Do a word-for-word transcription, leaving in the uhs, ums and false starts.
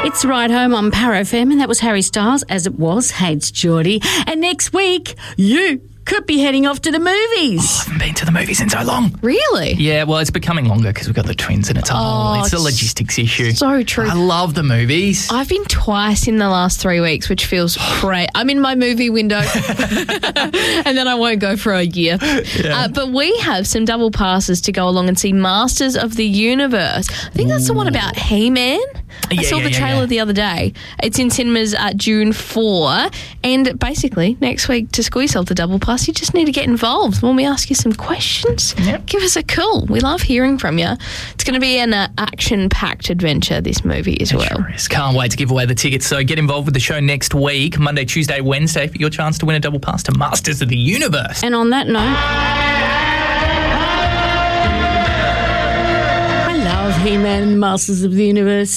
It's Ride Home on Power F M, and that was Harry Styles, as it was Hates Geordie. And next week, you could be heading off to the movies. Oh, I haven't been to the movies in so long. Really? Yeah, well, it's becoming longer because we've got the twins and it's a whole, Oh, it's a logistics issue. So true. I love the movies. I've been twice in the last three weeks, which feels great. I'm in my movie window and then I won't go for a year. Yeah. Uh, but we have some double passes to go along and see Masters of the Universe. I think that's Ooh. the one about He-Man. Yeah, I saw yeah, the yeah, trailer yeah. the other day. It's in cinemas at June fourth. And basically, next week, to score yourself the double pass, you just need to get involved. When we ask you some questions, yep. give us a call. We love hearing from you. It's going to be an uh, action-packed adventure, this movie as it well. Sure is. Can't wait to give away the tickets. So get involved with the show next week, Monday, Tuesday, Wednesday, for your chance to win a double pass to Masters of the Universe. And on that note, I love He-Man and Masters of the Universe.